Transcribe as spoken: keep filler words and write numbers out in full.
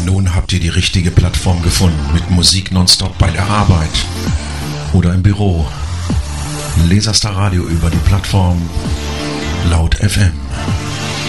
Nun habt ihr die richtige Plattform gefunden mit Musik nonstop bei der Arbeit oder im Büro. Laserstar Radio über die Plattform Laut F M.